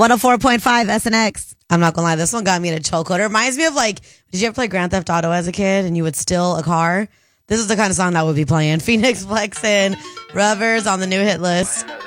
104.5 SNX. I'm not gonna lie, this one got me in a chokehold. It reminds me of did you ever play Grand Theft Auto as a kid and you would steal a car? This is the kind of song that would be playing. Phoenix Flexin', Rubbers on the new hit list.